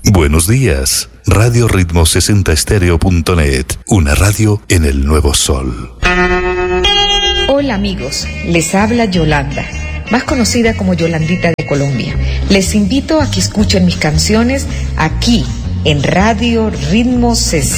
Buenos días. Radio Ritmo 60stereo.net, una radio en el nuevo sol. Hola amigos, les habla Yolanda, más conocida como Yolandita de Colombia. Les invito a que escuchen mis canciones aquí en Radio Ritmo 60.